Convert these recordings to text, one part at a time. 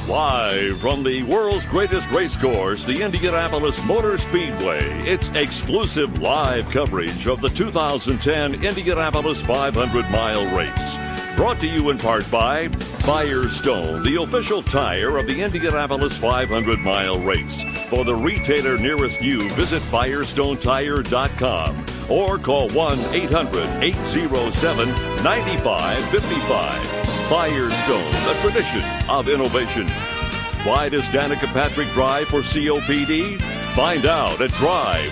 Live from the world's greatest race course, the Indianapolis Motor Speedway, it's exclusive live coverage of the 2010 Indianapolis 500-mile race. Brought to you in part by Firestone, the official tire of the Indianapolis 500-mile race. For the retailer nearest you, visit FirestoneTire.com or call 1-800-807-9555. Firestone, a tradition of innovation. Why does Danica Patrick drive for COPD? Find out at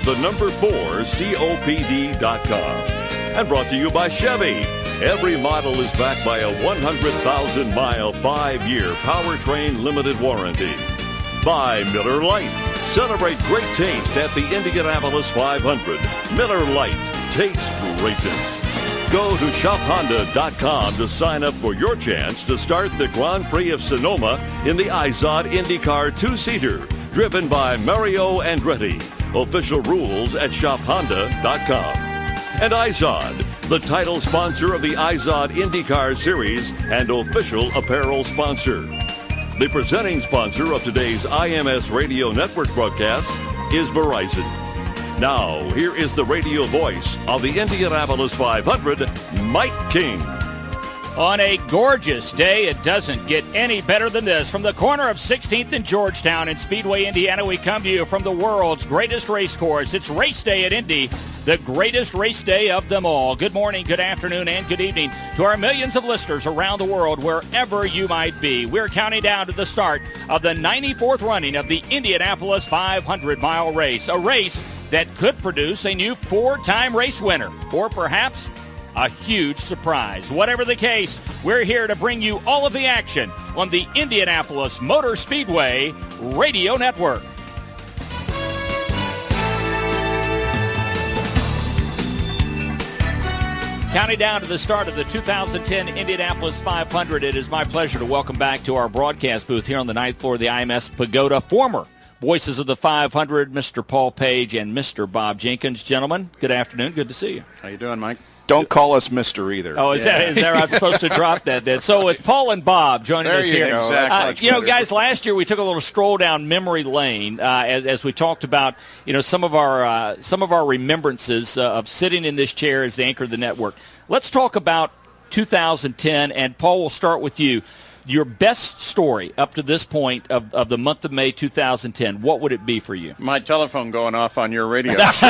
drive4copd.com. And brought to you by Chevy. Every model is backed by a 100,000-mile, 5-year powertrain limited warranty. By Miller Lite. Celebrate great taste at the Indianapolis 500. Miller Lite. Taste greatness. Go to shophonda.com to sign up for your chance to start the Grand Prix of Sonoma in the Izod IndyCar 2-seater, driven by Mario Andretti. Official rules at shophonda.com. And Izod, the title sponsor of the Izod IndyCar Series and official apparel sponsor. The presenting sponsor of today's IMS Radio Network broadcast is Verizon. Now, here is the radio voice of the Indianapolis 500, Mike King. On a gorgeous day, it doesn't get any better than this. From the corner of 16th and Georgetown in Speedway, Indiana, we come to you from the world's greatest race course. It's race day at Indy, the greatest race day of them all. Good morning, good afternoon, and good evening to our millions of listeners around the world, wherever you might be. We're counting down to the start of the 94th running of the Indianapolis 500-mile race, a race that could produce a new 4-time race winner, or perhaps a huge surprise. Whatever the case, we're here to bring you all of the action on the Indianapolis Motor Speedway Radio Network. Counting down to the start of the 2010 Indianapolis 500, it is my pleasure to welcome back to our broadcast booth here on the 9th floor of the IMS Pagoda, former Voices of the 500, Mr. Paul Page and Mr. Bob Jenkins. Gentlemen, good afternoon. Good to see you. How you doing, Mike? Don't call us Mr. either. Oh, is that I'm supposed to drop that then? So it's Paul and Bob joining us here. Exactly. Guys, last year we took a little stroll down memory lane as we talked about, some of our remembrances of sitting in this chair as the anchor of the network. Let's talk about 2010, and Paul, we'll start with you. Your best story up to this point of the month of May 2010, what would it be for you? My telephone going off on your radio show.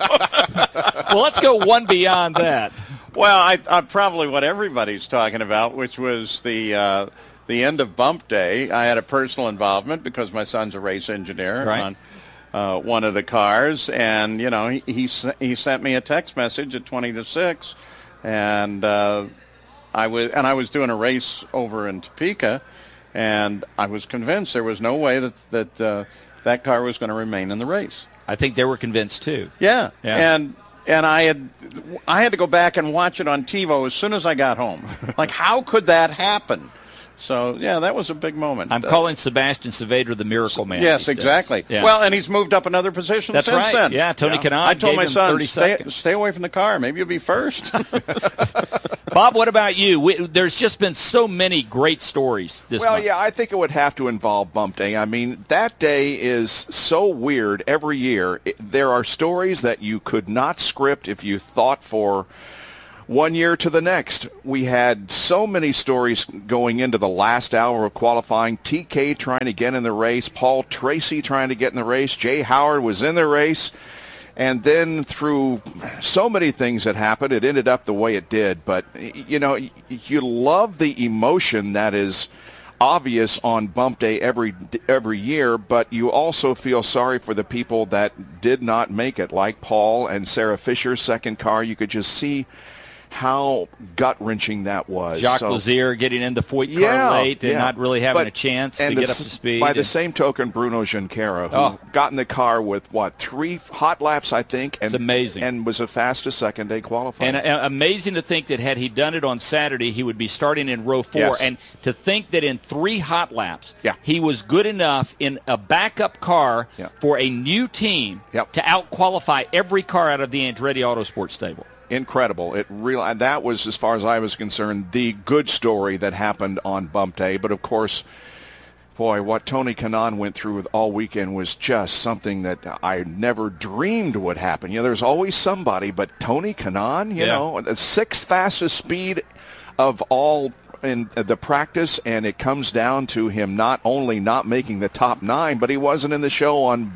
Well, let's go one beyond that. Well, I probably what everybody's talking about, which was the end of Bump Day. I had a personal involvement because my son's a race engineer on one of the cars, and he sent me a text message at 20 to 6, and I was doing a race over in Topeka, and I was convinced there was no way that car was going to remain in the race. I think they were convinced too. Yeah. And I had to go back and watch it on TiVo as soon as I got home. Like, how could that happen? So, yeah, that was a big moment. I'm calling Sebastian Saavedra the Miracle Man. Yes, exactly. Yeah. Well, and he's moved up another position since then. Yeah, Tony Kanaan I told my son, 30 seconds. Stay away from the car. Maybe you'll be first. Bob, what about you? There's just been so many great stories this month. Well, yeah, I think it would have to involve Bump Day. I mean, that day is so weird every year. There are stories that you could not script if you thought for one year to the next. We had so many stories going into the last hour of qualifying. TK trying to get in the race. Paul Tracy trying to get in the race. Jay Howard was in the race. And then through so many things that happened, it ended up the way it did. But, you love the emotion that is obvious on Bump Day every year, but you also feel sorry for the people that did not make it, like Paul and Sarah Fisher's second car. You could just see how gut-wrenching that was. Jacques Lazier getting in the Foyt car late and not really having a chance to get up to speed. By the same token, Bruno Junqueira, who got in the car with, 3 hot laps, I think. It's amazing. And was the fastest second-day qualifying. And amazing to think that had he done it on Saturday, he would be starting in row 4. Yes. And to think that in 3 hot laps, he was good enough in a backup car for a new team to out-qualify every car out of the Andretti Autosport stable. Incredible. That was, as far as I was concerned, the good story that happened on Bump Day. But, of course, Boy, what Tony Kanaan went through with all weekend was just something that I never dreamed would happen. There's always somebody, but Tony Kanaan, you know, the 6th fastest speed of all in the practice, and it comes down to him not only not making the top 9, but he wasn't in the show on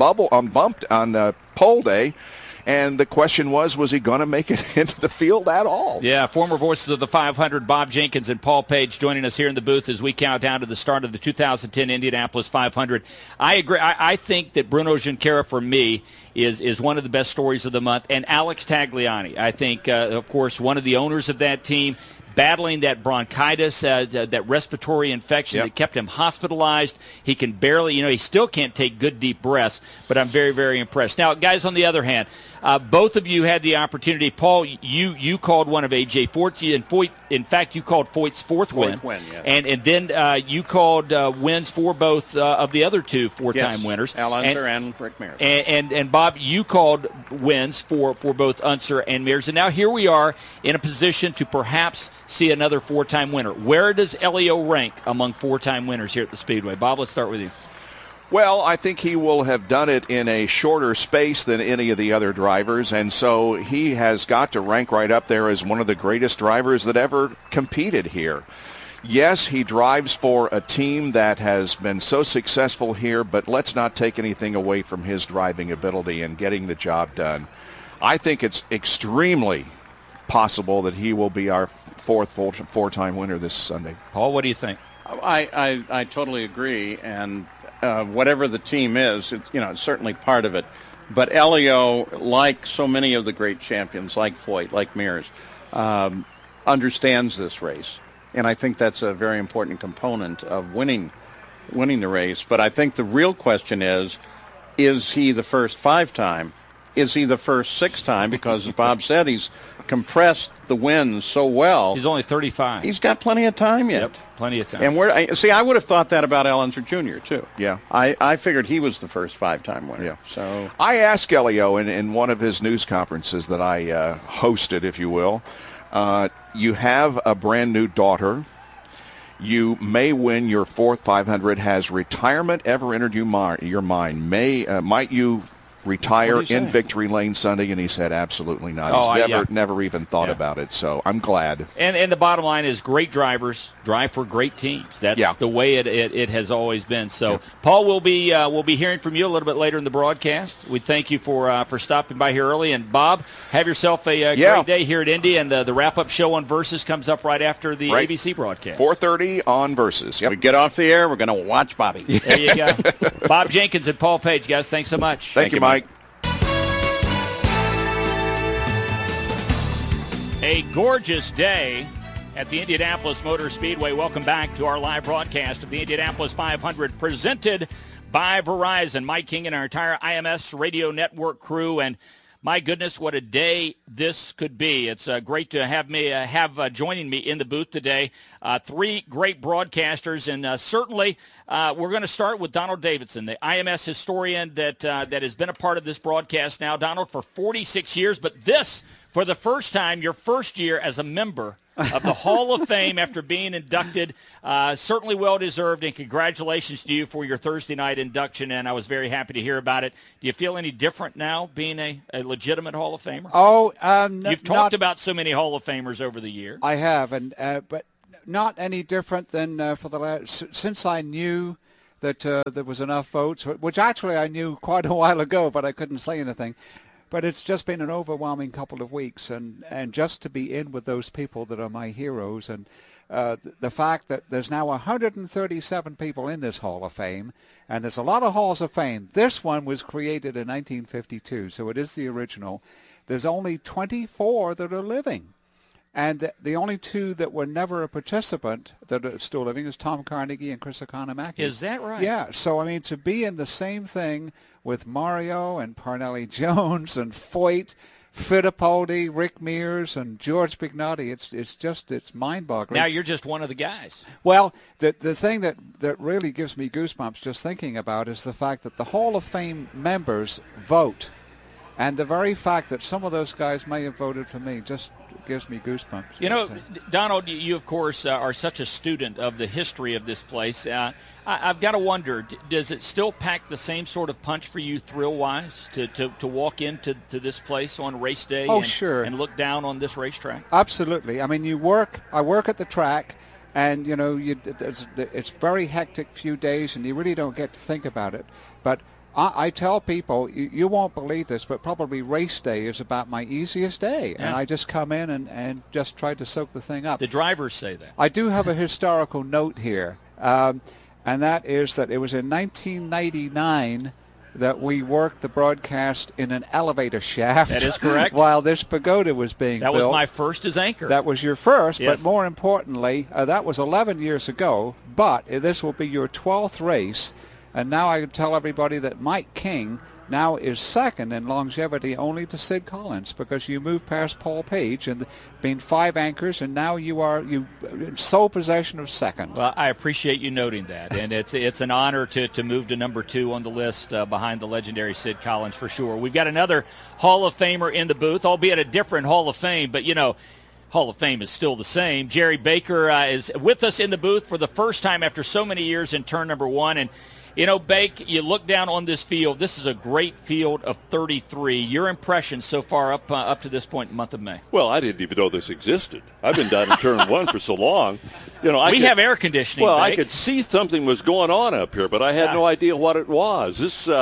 pole day. And the question was he going to make it into the field at all? Yeah, former voices of the 500, Bob Jenkins and Paul Page, joining us here in the booth as we count down to the start of the 2010 Indianapolis 500. I agree. I think that Bruno Junqueira, for me, is one of the best stories of the month. And Alex Tagliani, I think, of course, one of the owners of that team, battling that bronchitis, that respiratory infection that kept him hospitalized. He can barely, he still can't take good deep breaths, but I'm very, very impressed. Now, guys, on the other hand, both of you had the opportunity. Paul, you called one of A.J. Foyt's, and in fact, you called Foyt's fourth win. And then you called wins for both of the other two four-time winners. Al Unser and Rick Mears. And Bob, you called wins for both Unser and Mears. And now here we are in a position to perhaps see another four-time winner. Where does Elio rank among four-time winners here at the Speedway? Bob, let's start with you. Well, I think he will have done it in a shorter space than any of the other drivers, and so he has got to rank right up there as one of the greatest drivers that ever competed here. Yes, he drives for a team that has been so successful here, but let's not take anything away from his driving ability and getting the job done. I think it's extremely possible that he will be our four-time winner this Sunday. Paul, what do you think? I totally agree, and whatever the team is, it's certainly part of it. But Elio, like so many of the great champions, like Foyt, like Mears, understands this race. And I think that's a very important component of winning the race. But I think the real question is he the first 5-time? Is he the first 6-time? Because as Bob said, he's compressed the wins so well. He's only 35. He's got plenty of time yet. Yep, plenty of time. And I would have thought that about Al Unser Jr. too. Yeah. I figured he was the first 5-time winner. Yeah. So I asked Elio in one of his news conferences that I hosted, if you will, you have a brand new daughter. You may win your 4th 500. Has retirement ever entered your mind? Might you retire in Victory Lane Sunday? And he said absolutely not. He's never even thought about it, so I'm glad. And the bottom line is great drivers drive for great teams. That's the way it has always been. So Paul, we'll be hearing from you a little bit later in the broadcast. We thank you for stopping by here early. And Bob, have yourself a great day here at Indy, and the wrap-up show on Versus comes up right after the ABC broadcast. 4:30 on Versus. We get off the air, we're going to watch Bobby. There you go. Bob Jenkins and Paul Page, guys, thanks so much. Thank you, Mike. A gorgeous day at the Indianapolis Motor Speedway. Welcome back to our live broadcast of the Indianapolis 500 presented by Verizon. Mike King and our entire IMS radio network crew, and my goodness, what a day this could be. It's great to have joining me in the booth today. 3 great broadcasters, and certainly we're going to start with Donald Davidson, the IMS historian that has been a part of this broadcast now, Donald, for 46 years. But this, for the first time, your first year as a member of the Hall of Fame after being inducted. Certainly well-deserved, and congratulations to you for your Thursday night induction, and I was very happy to hear about it. Do you feel any different now being a legitimate Hall of Famer? You've talked about so many Hall of Famers over the year. I have, but not any different than since I knew that there was enough votes, which actually I knew quite a while ago, but I couldn't say anything. But it's just been an overwhelming couple of weeks, and just to be in with those people that are my heroes, and the fact that there's now 137 people in this Hall of Fame, and there's a lot of Halls of Fame. This one was created in 1952, so it is the original. There's only 24 that are living. And the only 2 that were never a participant that are still living is Tom Carnegie and Chris Economaki. Is that right? Yeah. So, I mean, to be in the same thing with Mario and Parnelli Jones and Foyt, Fittipaldi, Rick Mears, and George Bignotti, it's mind-boggling. Now you're just one of the guys. Well, the thing that really gives me goosebumps just thinking about is the fact that the Hall of Fame members vote. And the very fact that some of those guys may have voted for me just gives me goosebumps. You know, Donald, you of course are such a student of the history of this place. I've got to wonder, does it still pack the same sort of punch for you thrill-wise to walk into this place on race day sure. and look down on this racetrack? Absolutely. I mean, I work at the track, and, you know, it's very hectic few days, and you really don't get to think about it. But I tell people, you won't believe this, but probably race day is about my easiest day. Yeah. And I just come in and just try to soak the thing up. The drivers say that. I do have a historical note here, and that is that it was in 1999 that we worked the broadcast in an elevator shaft. That is correct. While this pagoda was being built. That was my first as anchor. That was your first, yes. But more importantly, that was 11 years ago, but this will be your 12th race. And now I can tell everybody that Mike King now is second in longevity only to Sid Collins, because you moved past Paul Page and been 5 anchors, and now you in sole possession of second. Well, I appreciate you noting that, and it's an honor to move to number 2 on the list behind the legendary Sid Collins for sure. We've got another Hall of Famer in the booth, albeit a different Hall of Fame, but you know, Hall of Fame is still the same. Jerry Baker is with us in the booth for the first time after so many years in turn number 1, and you know, Bake, you look down on this field. This is a great field of 33. Your impressions so far up to this point in the month of May? Well, I didn't even know this existed. I've been down in turn 1 for so long. You know, we have air conditioning. Well, Bake. I could see something was going on up here, but I had no idea what it was.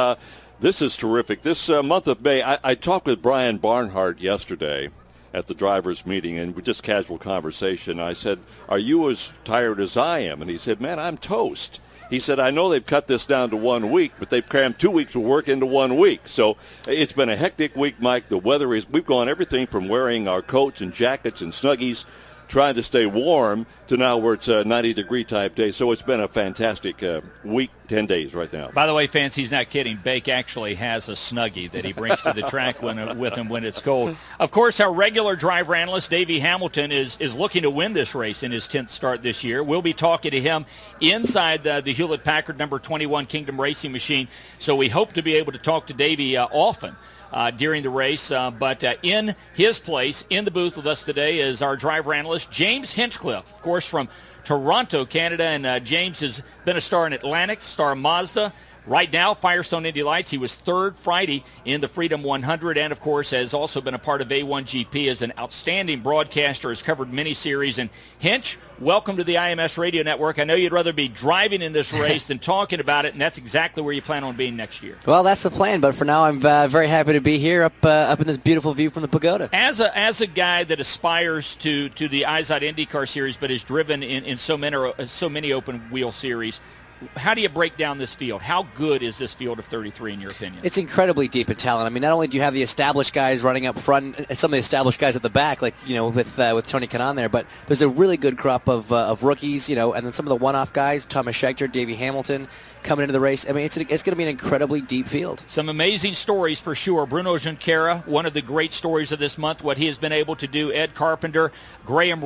This is terrific. This month of May, I talked with Brian Barnhart yesterday at the drivers' meeting, and just casual conversation. I said, "Are you as tired as I am?" And he said, "Man, I'm toast." He said, "I know they've cut this down to 1 week, but they've crammed 2 weeks of work into 1 week." So it's been a hectic week, Mike. The weather we've gone everything from wearing our coats and jackets and Snuggies, trying to stay warm, to now where it's a 90-degree type day. So it's been a fantastic week, 10 days right now. By the way, fans, he's not kidding. Bake actually has a Snuggie that he brings to the track with him when it's cold. Of course, our regular driver analyst, Davey Hamilton, is looking to win this race in his 10th start this year. We'll be talking to him inside the Hewlett-Packard number 21 Kingdom Racing Machine. So we hope to be able to talk to Davey often during the race. But in his place, in the booth with us today, is our driver analyst, James Hinchcliffe, of course, from Toronto, Canada. And James has been a star in Atlantic, star Mazda. Right now, Firestone Indy Lights. He was 3rd Friday in the Freedom 100, and of course has also been a part of A1GP as an outstanding broadcaster, has covered many series. And Hinch, welcome to the IMS Radio Network. I know you'd rather be driving in this race than talking about it, and that's exactly where you plan on being next year. Well, that's the plan, but for now I'm very happy to be here up in this beautiful view from the pagoda. As a guy that aspires to the IZOD IndyCar series but is driven in so many open wheel series, how do you break down this field? How good is this field of 33 in your opinion? It's incredibly deep in talent. I mean, not only do you have the established guys running up front and some of the established guys at the back, like, you know, with Tony Kanaan there, but there's a really good crop of rookies, you know, and then some of the one-off guys, Thomas Schechter, Davey Hamilton, coming into the race. I mean, it's going to be an incredibly deep field. Some amazing stories for sure. Bruno Junqueira, one of the great stories of this month, what he has been able to do. Ed Carpenter, Graham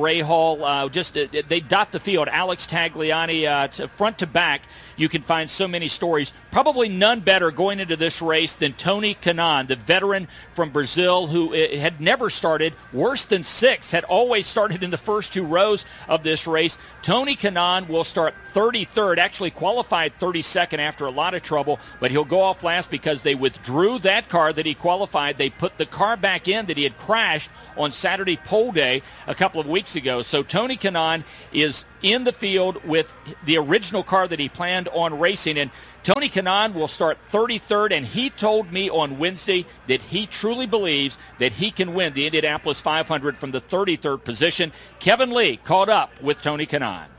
Rahal, they dot the field. Alex Tagliani, front to back. You can find so many stories. Probably none better going into this race than Tony Kanaan, the veteran from Brazil who had never started, worse than 6th, had always started in the first 2 rows of this race. Tony Kanaan will start 33rd, actually qualified 32nd after a lot of trouble, but he'll go off last because they withdrew that car that he qualified. They put the car back in that he had crashed on Saturday pole day a couple of weeks ago. So Tony Kanaan is in the field with the original car that he planned on racing, and Tony Kanaan will start 33rd, and he told me on Wednesday that he truly believes that he can win the Indianapolis 500 from the 33rd position. Kevin Lee caught up with Tony Kanaan.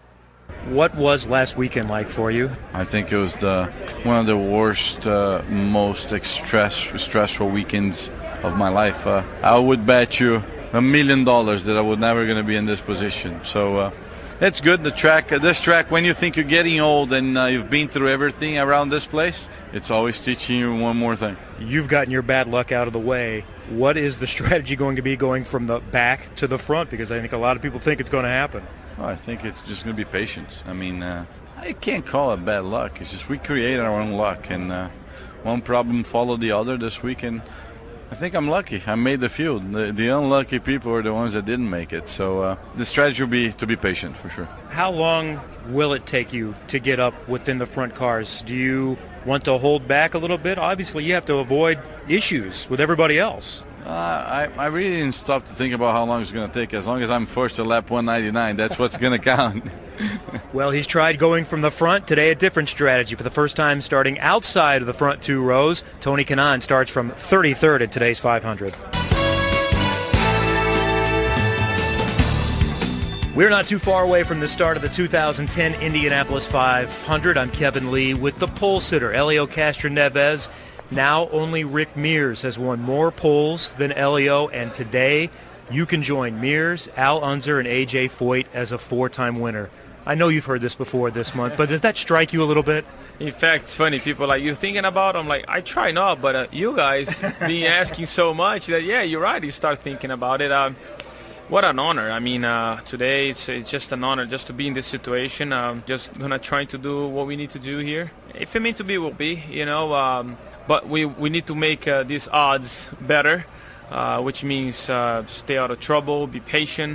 What was last weekend like for you? I think it was one of the worst, most stressful weekends of my life. I would bet you $1 million that I would never going to be in this position. So it's good. This track, when you think you're getting old and you've been through everything around this place, it's always teaching you one more thing. You've gotten your bad luck out of the way. What is the strategy going to be going from the back to the front? Because I think a lot of people think it's going to happen. Well, I think it's just going to be patience. I mean, I can't call it bad luck. It's just we create our own luck, and one problem followed the other this week, and I think I'm lucky. I made the field. The unlucky people are the ones that didn't make it. So the strategy will be to be patient for sure. How long will it take you to get up within the front cars? Do you want to hold back a little bit? Obviously, you have to avoid issues with everybody else. I really didn't stop to think about how long it's going to take. As long as I'm forced to lap 199, that's what's going to count. Well, he's tried going from the front. Today, a different strategy. For the first time starting outside of the front two rows, Tony Kanaan starts from 33rd at today's 500. We're not too far away from the start of the 2010 Indianapolis 500. I'm Kevin Lee with the pole sitter, Helio Castroneves. Now only Rick Mears has won more poles than Helio, and today you can join Mears, Al Unser, and A.J. Foyt as a four-time winner. I know you've heard this before this month, but does that strike you a little bit? In fact, it's funny. People are like, you thinking about it? I'm like, I try not, but you guys been asking so much that, yeah, you're right. You start thinking about it. What an honor. I mean, today it's just an honor just to be in this situation. Just going to try to do what we need to do here. If it meant to be, we'll be, you know. But we need to make these odds better, which means stay out of trouble, be patient,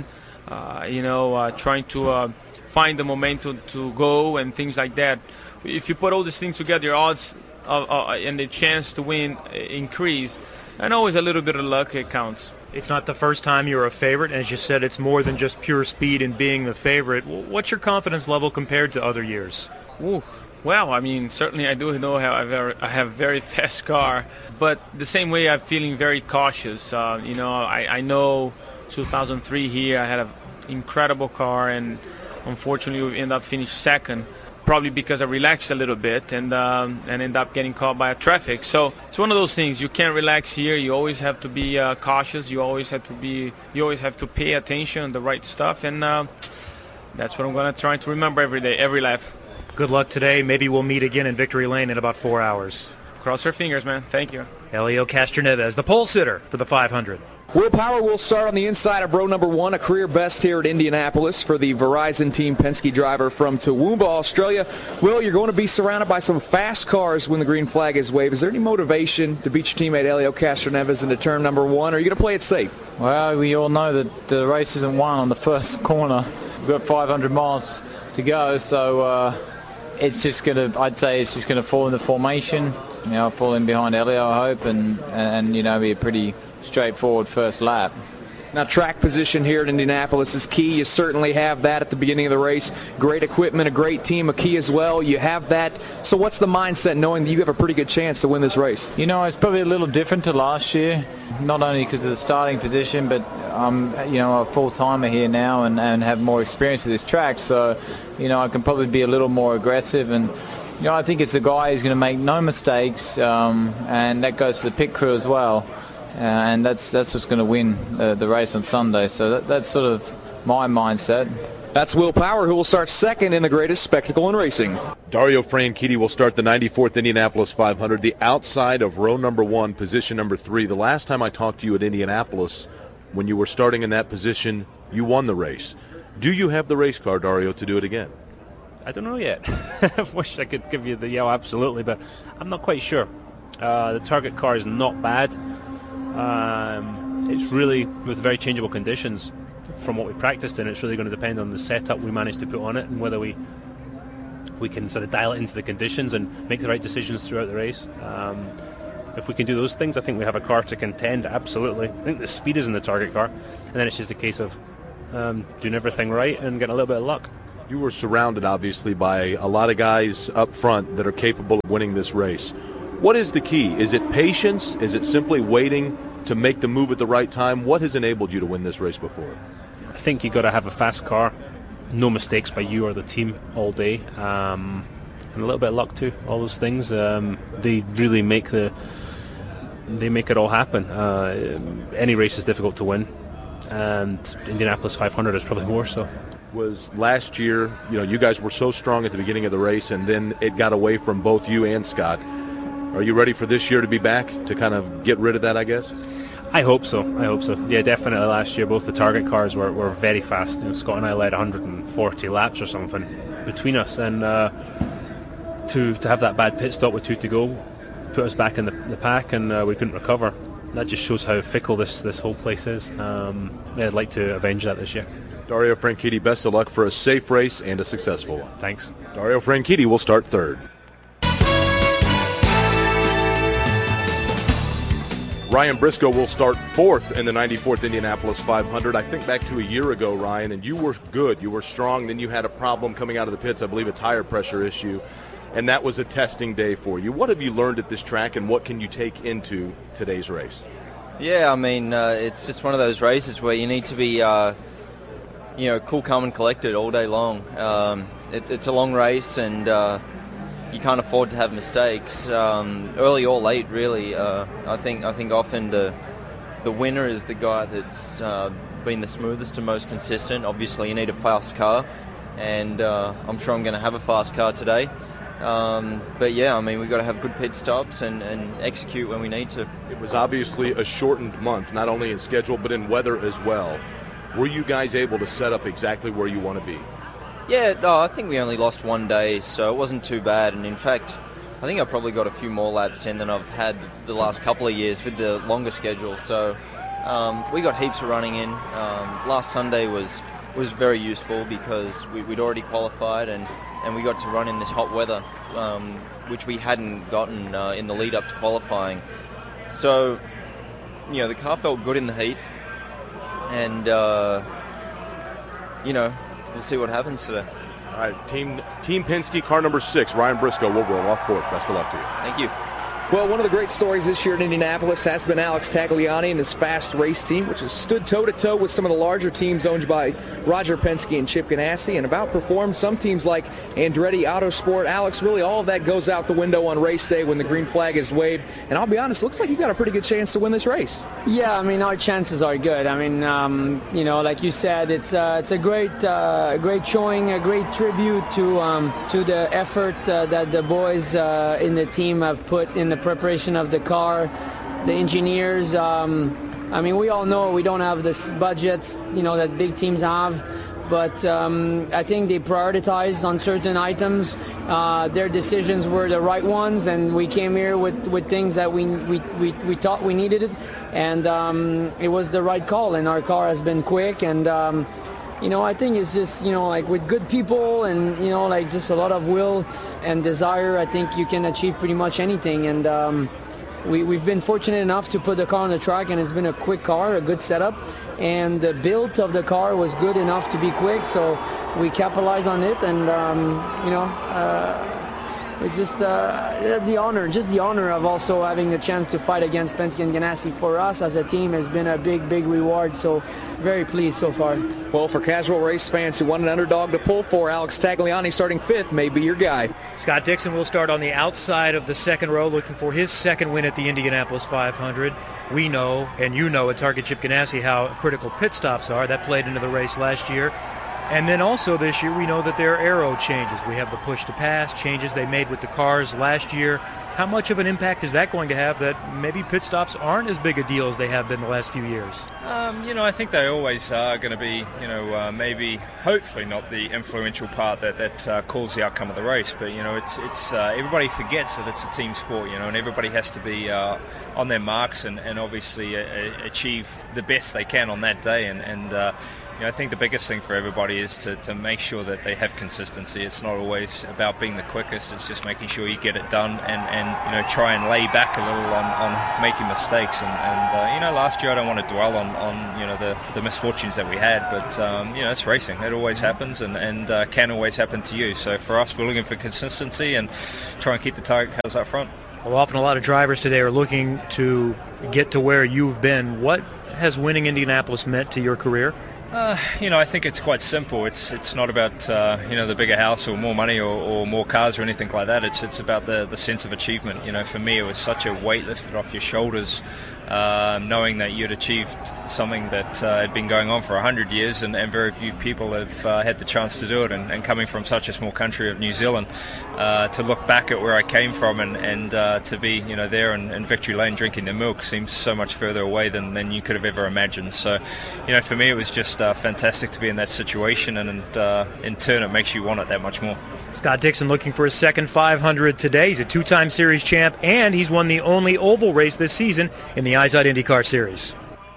trying to find the momentum to go and things like that. If you put all these things together, your odds and the chance to win increase. And always a little bit of luck, it counts. It's not the first time you're a favorite. As you said, it's more than just pure speed and being the favorite. What's your confidence level compared to other years? Ooh. Well, I mean, certainly I do know how I have a very fast car, but the same way I'm feeling very cautious. I know 2003 here I had an incredible car, and unfortunately we ended up finishing second, probably because I relaxed a little bit and ended up getting caught by traffic. So it's one of those things. You can't relax here. You always have to be cautious. You always have to pay attention to the right stuff, and that's what I'm going to try to remember every day, every lap. Good luck today. Maybe we'll meet again in Victory Lane in about 4 hours. Cross our fingers, man. Thank you. Helio Castroneves, the pole sitter for the 500. Will Power will start on the inside of row number 1, a career best here at Indianapolis for the Verizon Team Penske driver from Toowoomba, Australia. Will, you're going to be surrounded by some fast cars when the green flag is waved. Is there any motivation to beat your teammate Helio Castroneves into turn number 1, or are you going to play it safe? Well, we all know that the race isn't won on the first corner. We've got 500 miles to go, so it's just going to fall in the formation. Fall in behind Helio, I hope, and be a pretty straightforward first lap. Now, track position here at Indianapolis is key. You certainly have that at the beginning of the race. Great equipment, a great team, a key as well. You have that. So what's the mindset knowing that you have a pretty good chance to win this race? It's probably a little different to last year, not only because of the starting position, but I'm, a full-timer here now and have more experience at this track. So, I can probably be a little more aggressive, and I think it's a guy who's going to make no mistakes, and that goes to the pit crew as well. And that's what's going to win the race on Sunday. So that's sort of my mindset. That's Will Power, who will start second in the greatest spectacle in racing. Dario Franchitti will start the 94th Indianapolis 500, the outside of row number 1, position number 3. The last time I talked to you at Indianapolis, when you were starting in that position, you won the race. Do you have the race car, Dario, to do it again? I don't know yet. I wish I could give you the absolutely, but I'm not quite sure. The target car is not bad. It's really with very changeable conditions from what we practiced in. It's really going to depend on the setup we manage to put on it and whether we can sort of dial it into the conditions and make the right decisions throughout the race. If we can do those things, I think we have a car to contend, absolutely. I think the speed is in the target car, and then it's just a case of doing everything right and getting a little bit of luck. You were surrounded, obviously, by a lot of guys up front that are capable of winning this race. What is the key? Is it patience? Is it simply waiting to make the move at the right time? What has enabled you to win this race before? I think you've got to have a fast car, no mistakes by you or the team all day, and a little bit of luck too. All those things, they really make it all happen. Any race is difficult to win, and Indianapolis 500 is probably more so. Was last year, you guys were so strong at the beginning of the race, and then it got away from both you and Scott. Are you ready for this year to be back, to kind of get rid of that, I guess? I hope so. Yeah, definitely last year, both the target cars were very fast. Scott and I led 140 laps or something between us, and to have that bad pit stop with 2 to go put us back in the pack, and we couldn't recover. that just shows how fickle this whole place is. I'd like to avenge that this year. Dario Franchitti, best of luck for a safe race and a successful one. Thanks. Dario Franchitti will start third. Ryan Briscoe will start fourth in the 94th Indianapolis 500. I think back to a year ago, Ryan, and you were good. You were strong. Then you had a problem coming out of the pits, I believe a tire pressure issue, and that was a testing day for you. What have you learned at this track, and what can you take into today's race? Yeah, I mean, it's just one of those races where you need to be, cool, calm, and collected all day long. It's a long race, and you can't afford to have mistakes, early or late, really. I think often the winner is the guy that's been the smoothest and most consistent. Obviously, you need a fast car, and I'm sure I'm going to have a fast car today. But yeah, I mean, we've got to have good pit stops and execute when we need to. It was obviously a shortened month, not only in schedule, but in weather as well. Were you guys able to set up exactly where you want to be? Yeah, no, I think we only lost one day, so it wasn't too bad. And in fact, I think I probably got a few more laps in than I've had the last couple of years with the longer schedule. So we got heaps of running in. Last Sunday was very useful because we'd already qualified and we got to run in this hot weather, which we hadn't gotten in the lead up to qualifying. So, the car felt good in the heat, and we'll see what happens today. All right, Team Penske, car number 6, Ryan Briscoe will roll off fourth. Best of luck to you. Thank you. Well, one of the great stories this year in Indianapolis has been Alex Tagliani and his fast race team, which has stood toe-to-toe with some of the larger teams owned by Roger Penske and Chip Ganassi, and about performed some teams like Andretti Autosport. Alex, really all of that goes out the window on race day when the green flag is waved. And I'll be honest, looks like you got a pretty good chance to win this race. Yeah, I mean, our chances are good. I mean, like you said, it's a great showing, a great tribute to the effort that the boys in the team have put in the preparation of the car, the engineers. I mean, we all know we don't have the budgets, that big teams have, but I think they prioritized on certain items. Their decisions were the right ones, and we came here with things that we thought we needed it, and it was the right call, and our car has been quick, and I think it's just, with good people and, just a lot of will and desire, I think you can achieve pretty much anything. And we've been fortunate enough to put the car on the track, and it's been a quick car, a good setup. And the build of the car was good enough to be quick, so we capitalized on it. And, we just the honor of also having the chance to fight against Penske and Ganassi for us as a team has been a big reward. So very pleased so far. Well, for casual race fans who want an underdog to pull for, Alex Tagliani starting 5th may be your guy. Scott Dixon will start on the outside of the second row, looking for his second win at the Indianapolis 500. We know, and you know at Target Chip Ganassi, how critical pit stops are. That played into the race last year. And then also this year, we know that there are aero changes. We have the push-to-pass changes they made with the cars last year. How much of an impact is that going to have that maybe pit stops aren't as big a deal as they have been the last few years? I think they always are going to be, maybe, hopefully not the influential part that calls the outcome of the race. But, it's everybody forgets that it's a team sport, and everybody has to be on their marks and obviously achieve the best they can on that day. And I think the biggest thing for everybody is to make sure that they have consistency. It's not always about being the quickest. It's just making sure you get it done and try and lay back a little on making mistakes. And last year I don't want to dwell on the misfortunes that we had, but it's racing. It always happens and can always happen to you. So for us, we're looking for consistency and try and keep the target cars up front. Well, often a lot of drivers today are looking to get to where you've been. What has winning Indianapolis meant to your career? I think it's quite simple. It's not about the bigger house or more money or more cars or anything like that. It's about the sense of achievement. For me, it was such a weight lifted off your shoulders, knowing that you'd achieved something that had been going on for 100 years, and very few people have had the chance to do it. And coming from such a small country of New Zealand, to look back at where I came from and to be there in Victory Lane drinking the milk seems so much further away than you could have ever imagined. So for me it was just fantastic to be in that situation, and in turn it makes you want it that much more. Scott Dixon looking for his second 500 today. He's a two-time series champ, and he's won the only oval race this season in the Izod IndyCar Series.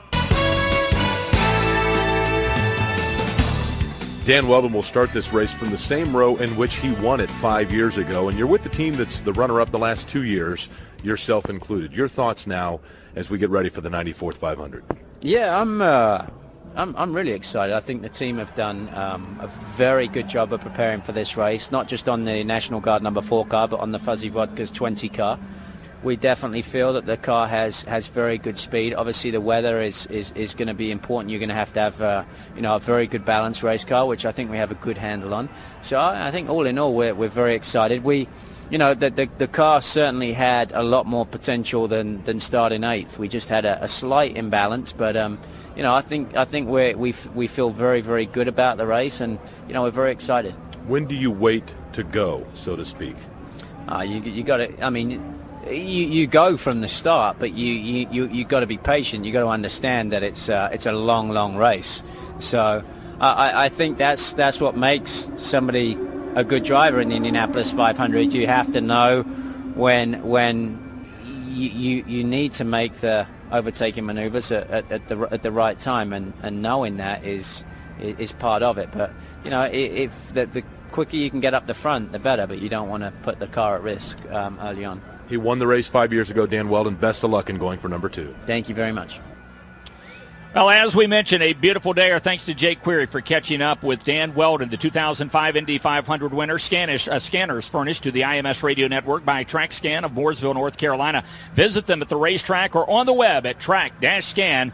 Dan Wheldon will start this race from the same row in which he won it 5 years ago, and you're with the team that's the runner-up the last 2 years, yourself included. Your thoughts now as we get ready for the 94th 500? Yeah, I'm really excited. I think the team have done a very good job of preparing for this race, not just on the National Guard number 4 car, but on the Fuzzy Vodkas 20 car. We definitely feel that the car has very good speed. Obviously, the weather is going to be important. You're going to have a very good balanced race car, which I think we have a good handle on. So I think all in all, we're very excited. The car certainly had a lot more potential than starting 8th. We just had a slight imbalance, but I think we feel very, very good about the race, and we're very excited. When do you wait to go, so to speak? You got to. I mean, you go from the start, but you got to be patient. You got to understand that it's a long race. So I think that's what makes somebody a good driver in the Indianapolis 500. You have to know when you need to make the overtaking maneuvers at the right time, and knowing that is part of it. But if the quicker you can get up the front, the better. But you don't want to put the car at risk early on. He won the race 5 years ago. Dan Wheldon, best of luck in going for number 2. Thank you very much. Well, as we mentioned, a beautiful day. Our thanks to Jake Query for catching up with Dan Wheldon, the 2005 Indy 500 winner. Scanners furnished to the IMS Radio Network by TrackScan of Mooresville, North Carolina. Visit them at the racetrack or on the web at track-scan.com.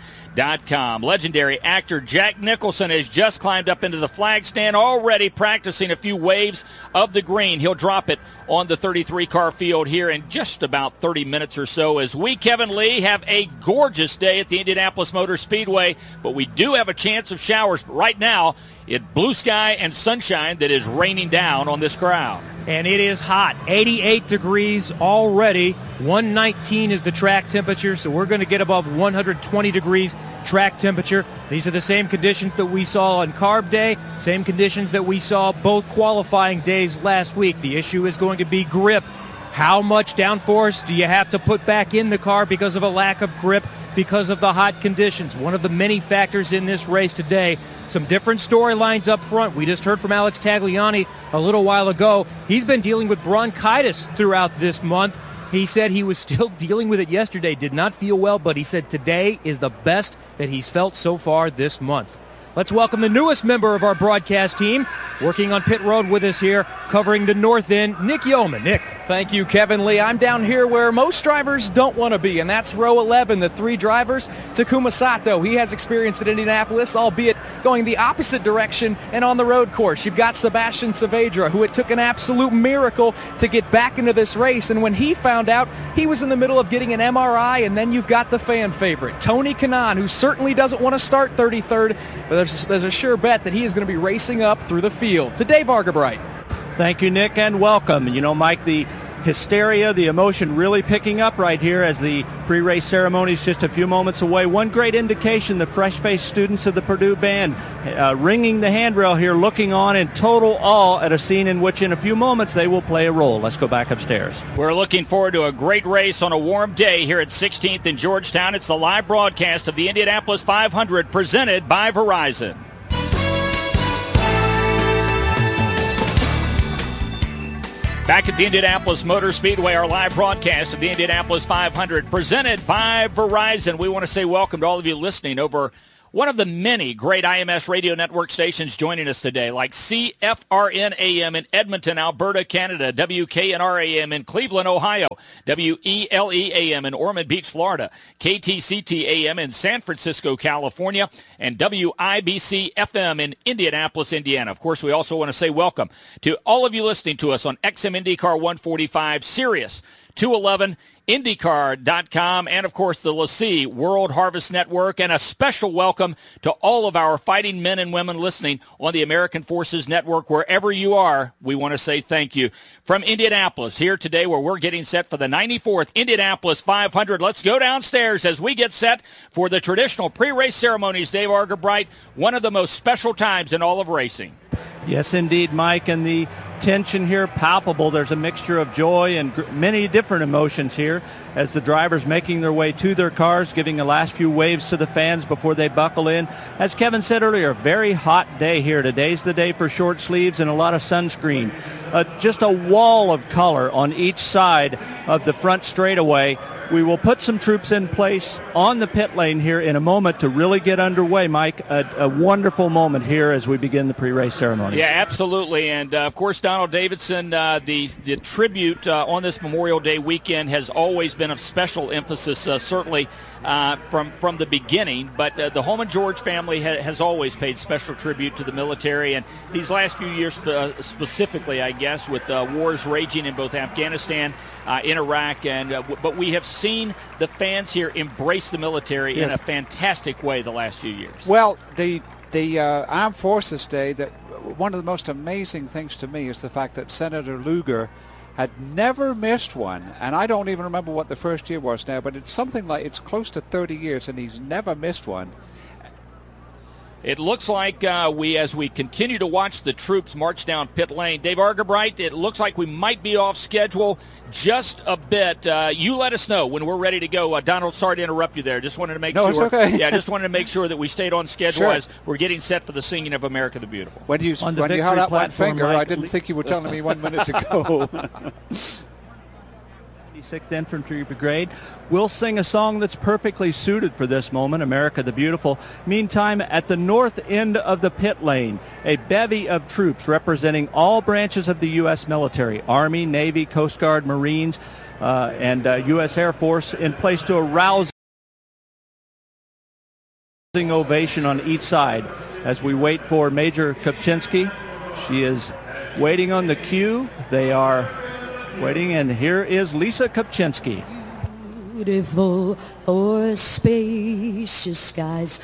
Legendary actor Jack Nicholson has just climbed up into the flag stand, already practicing a few waves of the green. He'll drop it on the 33-car field here in just about 30 minutes or so as we, Kevin Lee, have a gorgeous day at the Indianapolis Motor Speedway, but we do have a chance of showers. But right now, it's blue sky and sunshine that is raining down on this crowd. And it is hot, 88 degrees already. 119 is the track temperature, so we're going to get above 120 degrees track temperature. These are the same conditions that we saw on Carb Day, same conditions that we saw both qualifying days last week. The issue is going to be grip. How much downforce do you have to put back in the car because of a lack of grip, because of the hot conditions? One of the many factors in this race today. Some different storylines up front. We just heard from Alex Tagliani a little while ago. He's been dealing with bronchitis throughout this month. He said he was still dealing with it yesterday, did not feel well, but he said today is the best that he's felt so far this month. Let's welcome the newest member of our broadcast team, working on pit road with us here, covering the north end, Nick Yeoman. Nick. Thank you, Kevin Lee. I'm down here where most drivers don't want to be, and that's row 11, the 3 drivers. Takuma Sato, he has experience at Indianapolis, albeit going the opposite direction and on the road course. You've got Sebastian Saavedra, who it took an absolute miracle to get back into this race, and when he found out, he was in the middle of getting an MRI, and then you've got the fan favorite, Tony Kanaan, who certainly doesn't want to start 33rd, but there's a sure bet that he is going to be racing up through the field. To Dave Argabright. Thank you, Nick, and welcome. Mike, the hysteria, the emotion really picking up right here as the pre-race ceremony is just a few moments away. One great indication, the fresh-faced students of the Purdue band ringing the handrail here, looking on in total awe at a scene in which in a few moments they will play a role. Let's go back upstairs. We're looking forward to a great race on a warm day here at 16th in Georgetown. It's the live broadcast of the Indianapolis 500 presented by Verizon. Back at the Indianapolis Motor Speedway, our live broadcast of the Indianapolis 500 presented by Verizon. We want to say welcome to all of you listening over one of the many great IMS radio network stations joining us today, like CFRN AM in Edmonton, Alberta, Canada, WKNR AM in Cleveland, Ohio, WELE AM in Ormond Beach, Florida, KTCT AM in San Francisco, California, and WIBC FM in Indianapolis, Indiana. Of course, we also want to say welcome to all of you listening to us on XM IndyCar 145, Sirius 211, IndyCar.com, and, of course, the LaCie World Harvest Network, and a special welcome to all of our fighting men and women listening on the American Forces Network. Wherever you are, we want to say thank you. From Indianapolis, here today where we're getting set for the 94th Indianapolis 500. Let's go downstairs as we get set for the traditional pre-race ceremonies. Dave Argabright, one of the most special times in all of racing. Yes, indeed, Mike, and the tension here palpable. There's a mixture of joy and many different emotions here as the drivers making their way to their cars, giving the last few waves to the fans before they buckle in. As Kevin said earlier, very hot day here. Today's the day for short sleeves and a lot of sunscreen. Just a wall of color on each side of the front straightaway. We will put some troops in place on the pit lane here in a moment to really get underway, Mike. A wonderful moment here as we begin the pre-race ceremony. Yeah, absolutely. And, of course, Donald Davidson, the tribute on this Memorial Day weekend has always been of special emphasis, certainly from the beginning. But the Holman George family has always paid special tribute to the military. And these last few years specifically, I guess, with wars raging in both Afghanistan, in Iraq, but we have seen the fans here embrace the military in a fantastic way the last few years. Well, the Armed Forces Day, one of the most amazing things to me is the fact that Senator Lugar had never missed one, and I don't even remember what the first year was now, but it's something like, it's close to 30 years, and he's never missed one. It looks like as we continue to watch the troops march down pit lane, Dave Argabright, it looks like we might be off schedule just a bit. You let us know when we're ready to go. Donald, sorry to interrupt you there. Just wanted to make sure. It's okay. Yeah, just wanted to make sure that we stayed on schedule as we're getting set for the singing of America the Beautiful. When you held up one finger, I didn't think you were telling me 1 minute to go. 86th Infantry Brigade will sing a song that's perfectly suited for this moment, America the Beautiful. Meantime, at the north end of the pit lane, a bevy of troops representing all branches of the U.S. military, Army, Navy, Coast Guard, Marines, and U.S. Air Force, in place to a rousing ovation on each side as we wait for Major Kopczynski. She is waiting on the cue. They are waiting, and here is Lisa Kopczynski. Beautiful for spacious skies,